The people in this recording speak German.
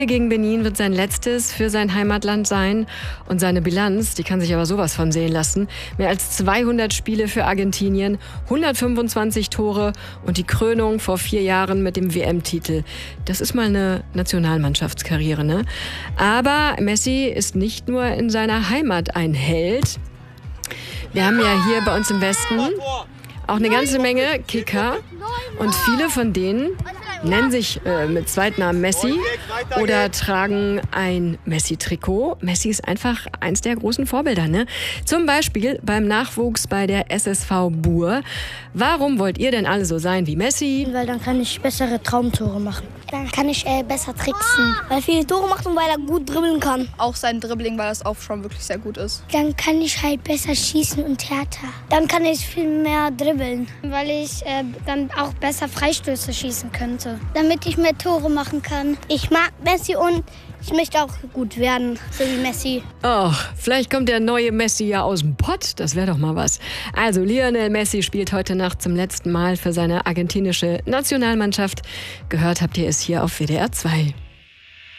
Gegen Benin wird sein letztes für sein Heimatland sein. Und seine Bilanz, die kann sich aber sowas von sehen lassen. Mehr als 200 Spiele für Argentinien, 125 Tore und die Krönung vor 4 Jahren mit dem WM-Titel. Das ist mal eine Nationalmannschaftskarriere, ne? Aber Messi ist nicht nur in seiner Heimat ein Held. Wir haben ja hier bei uns im Westen auch eine ganze Menge Kicker. Und viele von denen nennen sich mit Zweitnamen Messi oder tragen ein Messi-Trikot. Messi ist einfach eins der großen Vorbilder, ne? Zum Beispiel beim Nachwuchs bei der SSV Buhr. Warum wollt ihr denn alle so sein wie Messi? Weil dann kann ich bessere Traumtore machen. Dann kann ich besser tricksen, weil er viele Tore macht und weil er gut dribbeln kann. Auch sein Dribbling, weil das auch schon wirklich sehr gut ist. Dann kann ich halt besser schießen und härter. Dann kann ich viel mehr dribbeln, weil ich dann auch besser Freistöße schießen könnte, damit ich mehr Tore machen kann. Ich mag Messi und ich möchte auch gut werden, so wie Messi. Ach, vielleicht kommt der neue Messi ja aus dem Pott. Das wäre doch mal was. Also Lionel Messi spielt heute Nacht zum letzten Mal für seine argentinische Nationalmannschaft. Gehört habt ihr es hier auf WDR 2.